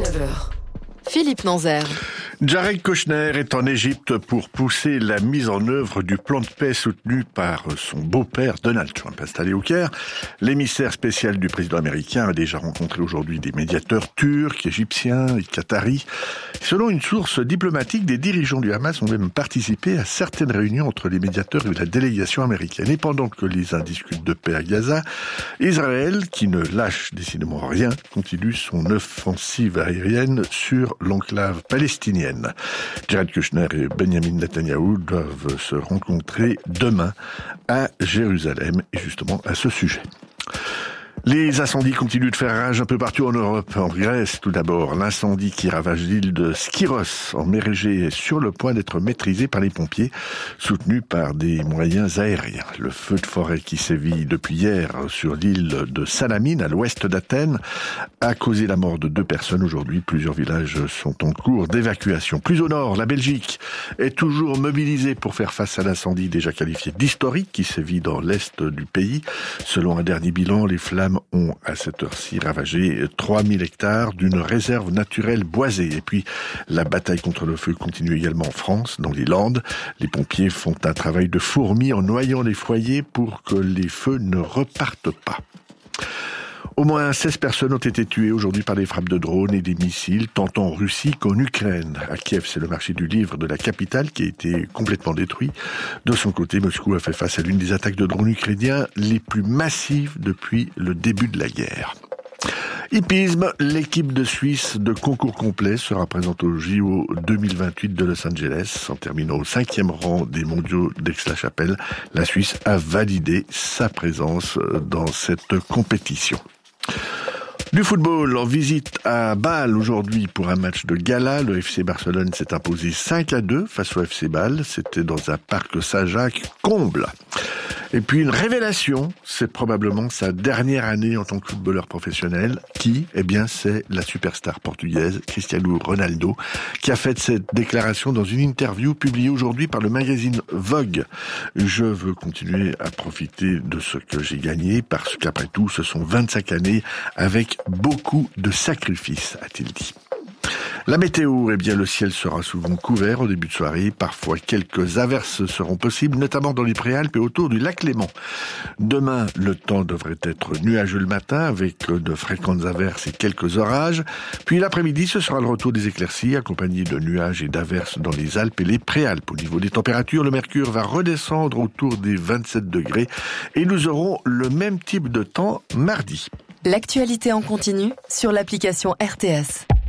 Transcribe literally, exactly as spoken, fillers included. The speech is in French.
saveur. Philippe Nanzer. Jared Kushner est en Égypte pour pousser la mise en œuvre du plan de paix soutenu par son beau-père Donald Trump. Installé au Caire, l'émissaire spécial du président américain a déjà rencontré aujourd'hui des médiateurs turcs, égyptiens et qataris. Selon une source diplomatique, des dirigeants du Hamas ont même participé à certaines réunions entre les médiateurs et la délégation américaine. Et pendant que les uns discutent de paix à Gaza, Israël, qui ne lâche décidément rien, continue son offensive aérienne sur l'enclave palestinienne. Jared Kushner et Benjamin Netanyahou doivent se rencontrer demain à Jérusalem, et justement à ce sujet. Les incendies continuent de faire rage un peu partout en Europe. En Grèce, tout d'abord, l'incendie qui ravage l'île de Skyros, en mer Égée, est sur le point d'être maîtrisé par les pompiers, soutenus par des moyens aériens. Le feu de forêt qui sévit depuis hier sur l'île de Salamine, à l'ouest d'Athènes, a causé la mort de deux personnes. Aujourd'hui, plusieurs villages sont en cours d'évacuation. Plus au nord, la Belgique est toujours mobilisée pour faire face à l'incendie déjà qualifié d'historique qui sévit dans l'est du pays. Selon un dernier bilan, les flammes ont à cette heure-ci ravagé trois mille hectares d'une réserve naturelle boisée. Et puis, la bataille contre le feu continue également en France, dans les Landes. Les pompiers font un travail de fourmi en noyant les foyers pour que les feux ne repartent pas. Au moins seize personnes ont été tuées aujourd'hui par des frappes de drones et des missiles, tant en Russie qu'en Ukraine. À Kiev, c'est le marché du livre de la capitale qui a été complètement détruit. De son côté, Moscou a fait face à l'une des attaques de drones ukrainiens les plus massives depuis le début de la guerre. Hippisme, l'équipe de Suisse de concours complet sera présente au J O deux mille vingt-huit de Los Angeles. En terminant au cinquième rang des mondiaux d'Aix-la-Chapelle, la Suisse a validé sa présence dans cette compétition. Du football, en visite à Bâle aujourd'hui pour un match de gala. Le F C Barcelone s'est imposé cinq à deux face au F C Bâle. C'était dans un parc Saint-Jacques comble. Et puis une révélation, c'est probablement sa dernière année en tant que footballeur professionnel. Qui ? Eh bien, c'est la superstar portugaise Cristiano Ronaldo qui a fait cette déclaration dans une interview publiée aujourd'hui par le magazine Vogue. Je veux continuer à profiter de ce que j'ai gagné parce qu'après tout, ce sont vingt-cinq années avec beaucoup de sacrifices, a-t-il dit. La météo, eh bien, le ciel sera souvent couvert au début de soirée. Parfois, quelques averses seront possibles, notamment dans les Préalpes et autour du lac Léman. Demain, le temps devrait être nuageux le matin, avec de fréquentes averses et quelques orages. Puis l'après-midi, ce sera le retour des éclaircies, accompagné de nuages et d'averses dans les Alpes et les Préalpes. Au niveau des températures, le mercure va redescendre autour des vingt-sept degrés et nous aurons le même type de temps mardi. L'actualité en continu sur l'application R T S.